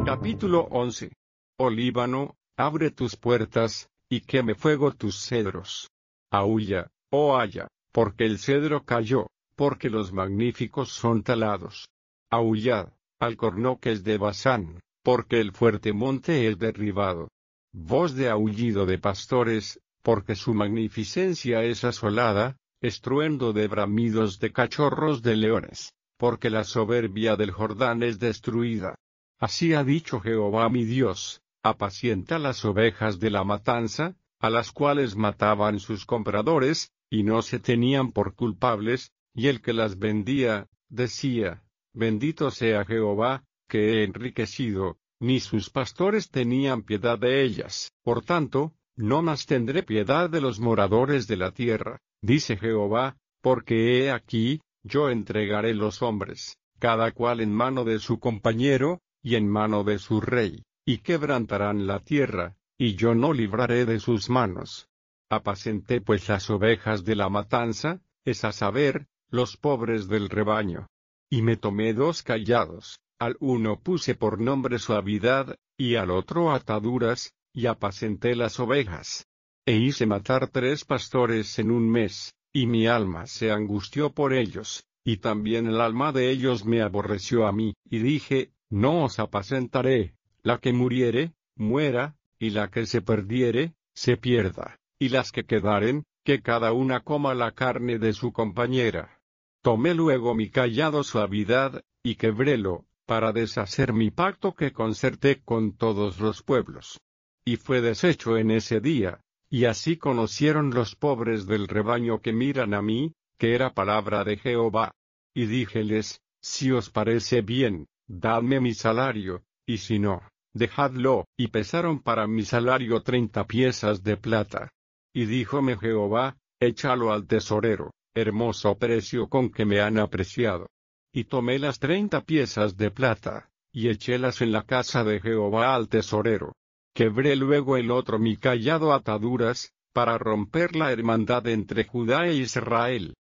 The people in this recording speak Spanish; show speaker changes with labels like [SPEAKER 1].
[SPEAKER 1] Capítulo 11. Oh Líbano, abre tus puertas, y queme fuego tus cedros. Aúlla, oh haya, porque el cedro cayó, porque los magníficos son talados. Aullad, alcornoques de Basán, porque el fuerte monte es derribado. Voz de aullido de pastores, porque su magnificencia es asolada, estruendo de bramidos de cachorros de leones, porque la soberbia del Jordán es destruida. Así ha dicho Jehová mi Dios: apacienta las ovejas de la matanza, a las cuales mataban sus compradores, y no se tenían por culpables, y el que las vendía, decía: bendito sea Jehová, que he enriquecido, ni sus pastores tenían piedad de ellas. Por tanto, no más tendré piedad de los moradores de la tierra, dice Jehová, porque he aquí, yo entregaré los hombres, cada cual en mano de su compañero, y en mano de su rey, y quebrantarán la tierra, y yo no libraré de sus manos. Apacenté pues las ovejas de la matanza, es a saber, los pobres del rebaño. Y me tomé 2 callados, al uno puse por nombre Suavidad, y al otro Ataduras, y apacenté las ovejas. E hice matar 3 pastores en un mes, y mi alma se angustió por ellos, y también el alma de ellos me aborreció a mí, y dije: no os apacentaré. La que muriere, muera, y la que se perdiere, se pierda, y las que quedaren, que cada una coma la carne de su compañera. Tomé luego mi cayado Suavidad, y quebrélo, para deshacer mi pacto que concerté con todos los pueblos. Y fue deshecho en ese día, y así conocieron los pobres del rebaño que miran a mí, que era palabra de Jehová. Y díjeles: si os parece bien, dadme mi salario, y si no, dejadlo. Y pesaron para mi salario 30 piezas de plata. Y díjome Jehová: échalo al tesorero, hermoso precio con que me han apreciado. Y tomé las 30 piezas de plata, y echélas en la casa de Jehová al tesorero. Quebré luego el otro mi cayado Ataduras, para romper la hermandad entre Judá e Israel.